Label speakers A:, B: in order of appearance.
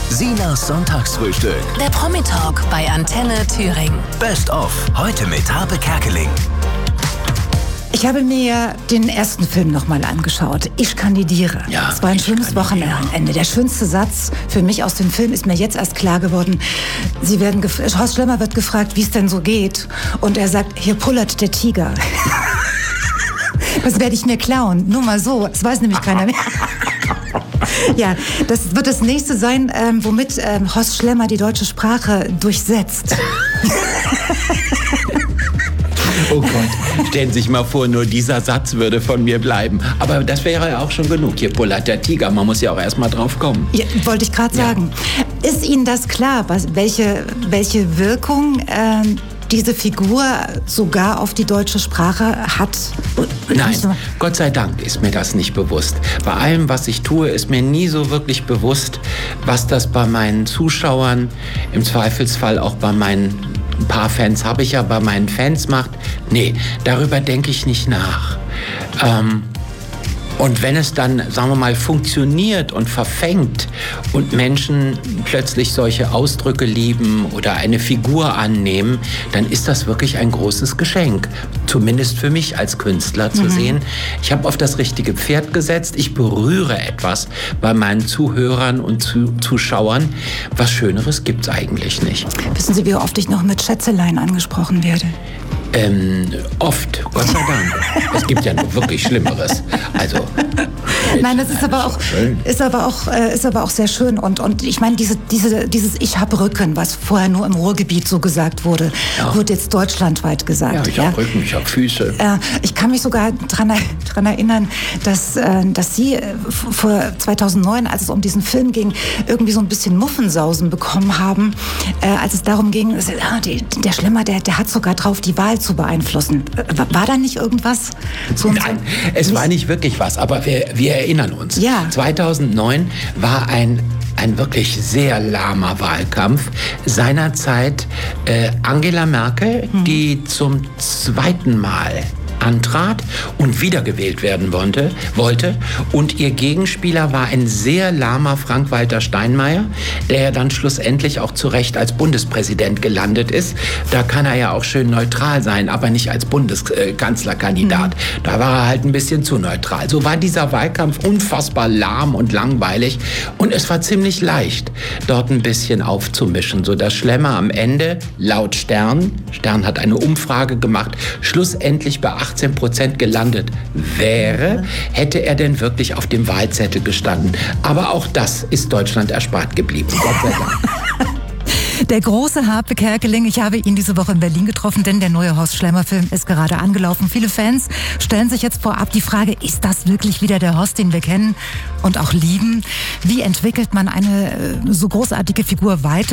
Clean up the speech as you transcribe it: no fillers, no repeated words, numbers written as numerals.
A: Sinas Sonntagsfrühstück.
B: Der Promi-Talk bei Antenne Thüringen.
A: Best of. Heute mit Harpe Kerkeling.
C: Ich habe mir den ersten Film nochmal angeschaut. Ich kandidiere.
A: Ja,
C: es war ein schönes Wochenende. Der schönste Satz für mich aus dem Film ist mir jetzt erst klar geworden. Horst Schlemmer wird gefragt, wie es denn so geht. Und er sagt, hier pullert der Tiger. Das werde ich mir klauen. Nur mal so. Das weiß nämlich keiner mehr. Ja, das wird das nächste sein, womit Horst Schlemmer die deutsche Sprache durchsetzt.
D: Oh Gott, stellen Sie sich mal vor, nur dieser Satz würde von mir bleiben. Aber das wäre ja auch schon genug. Hier pullert der Tiger, man muss ja auch erst mal drauf kommen.
C: Ja, wollte ich gerade sagen. Ist Ihnen das klar, welche Wirkung diese Figur sogar auf die deutsche Sprache hat?
D: Nein, Gott sei Dank ist mir das nicht bewusst. Bei allem, was ich tue, ist mir nie so wirklich bewusst, was das bei meinen Zuschauern, im Zweifelsfall auch bei meinen ein paar Fans habe ich ja, bei meinen Fans macht. Nee, darüber denke ich nicht nach. Und wenn es dann, sagen wir mal, funktioniert und verfängt und Menschen plötzlich solche Ausdrücke lieben oder eine Figur annehmen, dann ist das wirklich ein großes Geschenk. Zumindest für mich als Künstler zu sehen, ich habe auf das richtige Pferd gesetzt, ich berühre etwas bei meinen Zuhörern und Zuschauern. Was Schöneres gibt's eigentlich nicht.
C: Wissen Sie, wie oft ich noch mit Schätzelein angesprochen werde?
D: Oft, Gott sei Dank. Es gibt ja noch wirklich Schlimmeres. Also.
C: Nein, das ist aber auch sehr schön. Und ich meine, dieses Ich hab Rücken, was vorher nur im Ruhrgebiet so gesagt wurde, wird jetzt deutschlandweit gesagt.
D: Ja, ich hab Rücken, ich hab Füße.
C: Ich kann mich sogar dran erinnern, dass Sie vor 2009, als es um diesen Film ging, irgendwie so ein bisschen Muffensausen bekommen haben, als es darum ging, der Schlemmer, der hat sogar drauf, die Wahl zu beeinflussen. War da nicht irgendwas?
D: Nein, es war nicht wirklich was, aber wir erinnern uns.
C: Ja.
D: 2009 war ein wirklich sehr lahmer Wahlkampf. Seinerzeit Angela Merkel, die zum zweiten Mal antrat und wiedergewählt werden wollte. Und ihr Gegenspieler war ein sehr lahmer Frank-Walter Steinmeier, der dann schlussendlich auch zu Recht als Bundespräsident gelandet ist. Da kann er ja auch schön neutral sein, aber nicht als Bundeskanzlerkandidat. Da war er halt ein bisschen zu neutral. So war dieser Wahlkampf unfassbar lahm und langweilig. Und es war ziemlich leicht, dort ein bisschen aufzumischen, sodass Schlemmer am Ende laut Stern hat eine Umfrage gemacht, schlussendlich bei 18% gelandet wäre, hätte er denn wirklich auf dem Wahlzettel gestanden. Aber auch das ist Deutschland erspart geblieben. Gott sei Dank.
C: Der große Harpe Kerkeling, ich habe ihn diese Woche in Berlin getroffen, denn der neue Horst Schlemmer-Film ist gerade angelaufen. Viele Fans stellen sich jetzt vorab die Frage, ist das wirklich wieder der Horst, den wir kennen und auch lieben? Wie entwickelt man eine so großartige Figur weiter?